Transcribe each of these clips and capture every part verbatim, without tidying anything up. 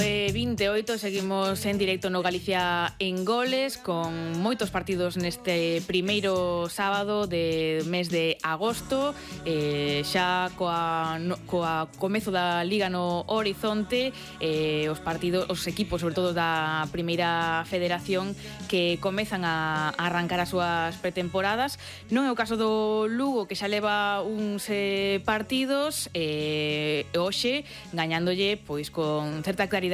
vinte e oito, seguimos en directo no Galicia en Goles, con moitos partidos neste primeiro sábado de mes de agosto, eh, xa coa, no, coa comezo da Liga no horizonte, eh, os partidos, os equipos, sobre todo da primeira federación, que comezan a, a arrancar as súas pretemporadas. Non é o caso do Lugo, que xa leva uns eh, partidos, e eh, hoxe gañándolle pois con certa claridade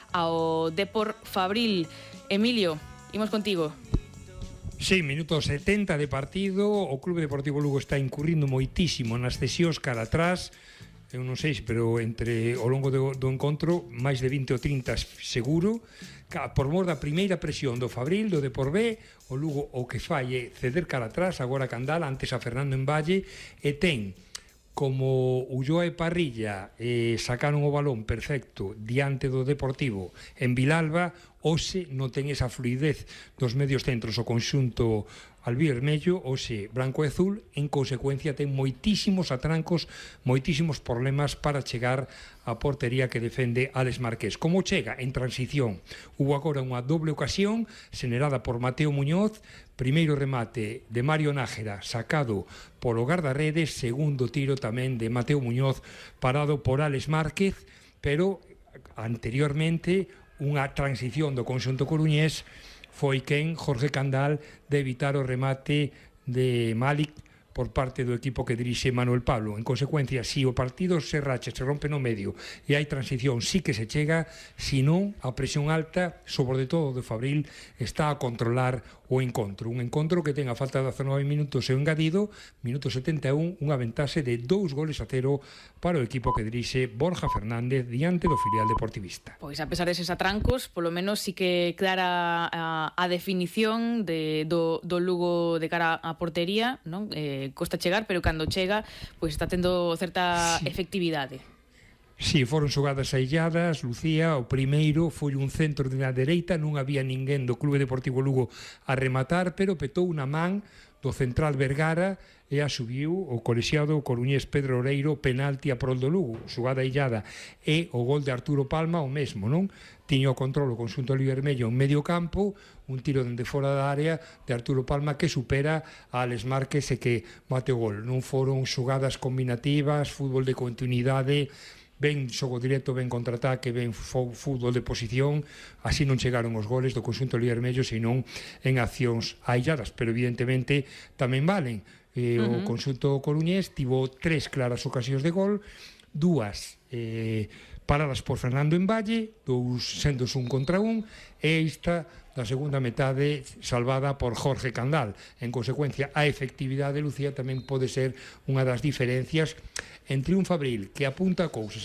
ao Depor Fabril. Emilio, imos contigo. Sí, minuto setenta de partido. O Clube Deportivo Lugo está incurrindo moitísimo nas cesións cara atrás. Eu non sei, pero entre ao longo do, do encontro máis de vinte ou trinta seguro. Por mor da primeira presión do Fabril, do Depor B, o Lugo o que fai é ceder cara atrás, agora Candal, antes a Fernando en Valle, e ten como Ulloa e Parrilla eh, sacaron o balón perfecto diante do Deportivo en Vilalba, hoxe non ten esa fluidez dos medios centros o conxunto albirmello, hoxe branco e azul, en consecuencia ten moitísimos atrancos, moitísimos problemas para chegar á portería que defende Alex Marqués. Como chega? En transición. Hubo agora unha doble ocasión xenerada por Mateo Muñoz, primeiro remate de Mario Nájera sacado polo guardarredes, segundo tiro tamén de Mateo Muñoz parado por Alex Márquez, pero anteriormente unha transición do conxunto coruñés foi quen Jorge Candal de evitar o remate de Malik por parte do equipo que dirixe Manuel Pablo. En consecuencia, si o partido se racha, se rompe no medio e hai transición, sí que se chega, si non, a presión alta, sobre todo de Fabril, está a controlar o encontro. Un encontro que ten a falta de dezanove minutos e o engadido, minuto setenta e un, unha ventaxe de dous goles a cero para o equipo que dirixe Borja Fernández diante do filial deportivista. Pois a pesar deses atrancos, polo menos sí que clara a, a definición de, do, do Lugo de cara á portería, non? Eh, costa chegar, pero cando chega, pois está tendo certa sí. efectividade. Si, sí, foron xogadas ailladas, Lucía. O primeiro foi un centro de na dereita, non había ninguén do Clube Deportivo Lugo a rematar, pero petou unha man do central Vergara e a subiu o colexiado coruñés Pedro Oreiro, penalti a prol do Lugo, xogada illada, e o gol de Arturo Palma o mesmo, non? Tiño o control o conxunto vermello en medio campo, un tiro dende fora da área de Arturo Palma que supera a Alex Márquez e que mate o gol. Non foron xogadas combinativas, fútbol de continuidade, ben xogo directo, ben contraataque, ben fútbol de posición. Así non chegaron os goles do conxunto vermello, senón en accións ailladas, pero evidentemente tamén valen. Eh, uh -huh. O conxunto coruñés tivo tres claras ocasións de gol, dúas eh, paradas por Fernando en Valle, dous sendos un contra un, e esta da segunda metade salvada por Jorge Candal. En consecuencia, a efectividade, Lucía, tamén pode ser unha das diferencias entre un Fabril que apunta cousas